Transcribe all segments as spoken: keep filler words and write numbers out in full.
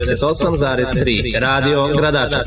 devedeset osam zarez tri Radio Gradačac.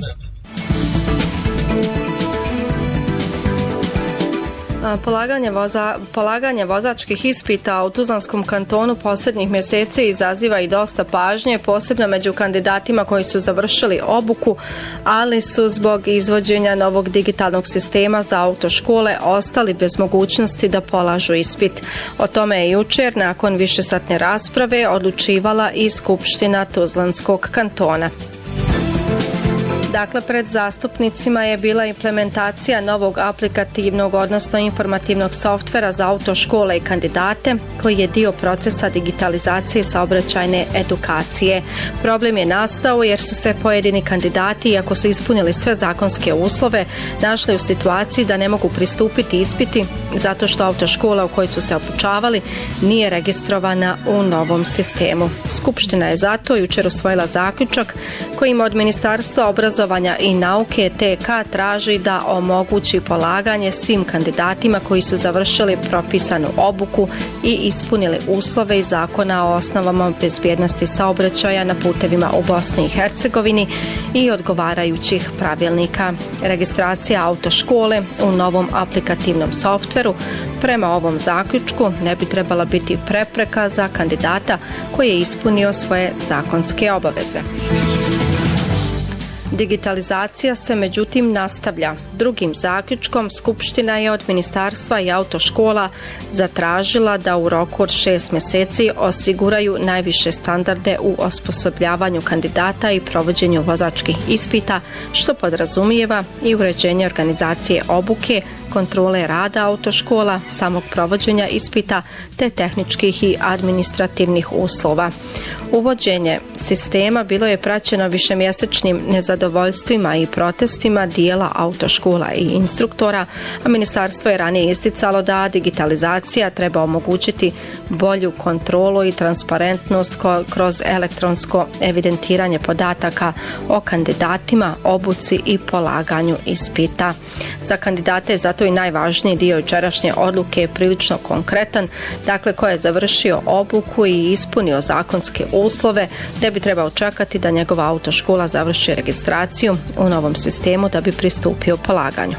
Polaganje, voza, polaganje vozačkih ispita u Tuzlanskom kantonu posljednjih mjeseci izaziva i dosta pažnje, posebno među kandidatima koji su završili obuku, ali su zbog izvođenja novog digitalnog sistema za autoškole ostali bez mogućnosti da polažu ispit. O tome je jučer, nakon višesatne rasprave, odlučivala i Skupština Tuzlanskog kantona. Dakle, pred zastupnicima je bila implementacija novog aplikativnog, odnosno informativnog softvera za autoškole i kandidate, koji je dio procesa digitalizacije saobraćajne edukacije. Problem je nastao jer su se pojedini kandidati, iako su ispunili sve zakonske uslove, našli u situaciji da ne mogu pristupiti ispiti zato što autoškola u kojoj su se obučavali nije registrovana u novom sistemu. Skupština je zato jučer usvojila zaključak kojim od Ministarstva obrazovanja i nauke T K traži da omogući polaganje svim kandidatima koji su završili propisanu obuku i ispunili uslove iz Zakona o osnovama bezbjednosti saobraćaja na putevima u Bosni i Hercegovini i odgovarajućih pravilnika. Registracija autoškole u novom aplikativnom softveru prema ovom zaključku ne bi trebala biti prepreka za kandidata koji je ispunio svoje zakonske obaveze. Digitalizacija se međutim nastavlja. Drugim zaključkom Skupština je od ministarstva i autoškola zatražila da u roku od šest mjeseci osiguraju najviše standarde u osposobljavanju kandidata i provođenju vozačkih ispita, što podrazumijeva i uređenje organizacije obuke, kontrole rada autoškola, samog provođenja ispita te tehničkih i administrativnih uslova. Uvođenje sistema bilo je praćeno višemjesečnim nezadovoljstvima i protestima dijela autoškola i instruktora, a ministarstvo je ranije isticalo da digitalizacija treba omogućiti bolju kontrolu i transparentnost kroz elektronsko evidentiranje podataka o kandidatima, obuci i polaganju ispita. Za kandidate je zato i najvažniji dio jučerašnje odluke je prilično konkretan, dakle ko je završio obuku i ispunio zakonske uslove, ne bi trebao čekati da njegova autoškola završi registraciju u novom sistemu da bi pristupio polaganju.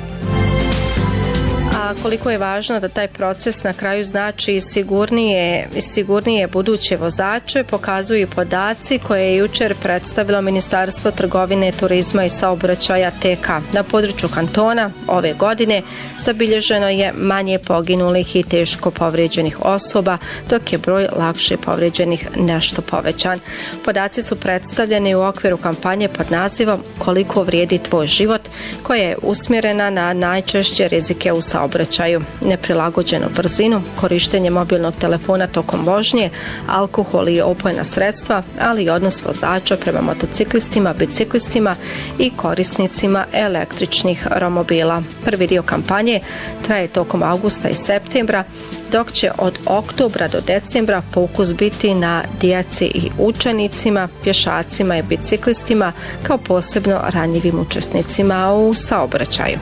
A koliko je važno da taj proces na kraju znači sigurnije, sigurnije buduće vozače, pokazuju podaci koje je jučer predstavilo Ministarstvo trgovine, turizma i saobraćaja T K. Na području kantona ove godine zabilježeno je manje poginulih i teško povrijeđenih osoba, dok je broj lakše povrijeđenih nešto povećan. Podaci su predstavljeni u okviru kampanje pod nazivom Koliko vrijedi tvoj život, koja je usmjerena na najčešće rizike u saobraćaju. Neprilagođenu brzinu, korištenje mobilnog telefona tokom vožnje, alkohol i opojna sredstva, ali i odnos vozača prema motociklistima, biciklistima i korisnicima električnih romobila. Prvi dio kampanje traje tokom avgusta i septembra, dok će od oktobra do decembra fokus biti na djeci i učenicima, pješacima i biciklistima kao posebno ranjivim učesnicima u saobraćaju.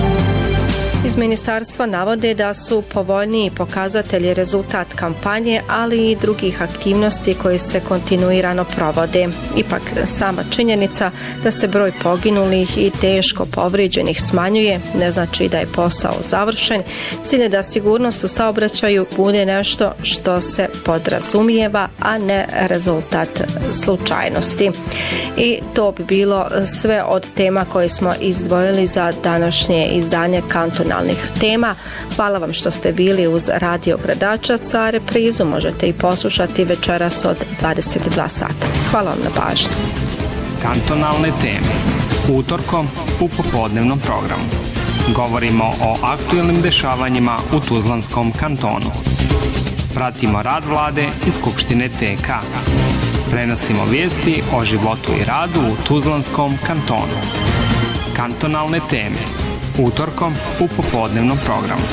Iz ministarstva navode da su povoljniji pokazatelji rezultat kampanje, ali i drugih aktivnosti koje se kontinuirano provode. Ipak sama činjenica da se broj poginulih i teško povrijeđenih smanjuje ne znači da je posao završen. Cilj je da sigurnost u saobraćaju bude nešto što se podrazumijeva, a ne rezultat slučajnosti. I to bi bilo sve od tema koje smo izdvojili za današnje izdanje Kantona tema. Hvala vam što ste bili uz Radio Gradačac, a reprizu možete i poslušati večeras od dvadeset dva sata. Hvala vam na pažnji. Kantonalne teme. Utorkom u popodnevnom programu. Govorimo o aktuelnim dešavanjima u Tuzlanskom kantonu. Pratimo rad vlade i Skupštine T K. Prenosimo vijesti o životu i radu u Tuzlanskom kantonu. Kantonalne teme. Utorkom u popodnevnom programu.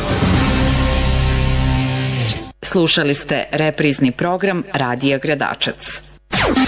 Slušali ste reprizni program Radija Gradačac.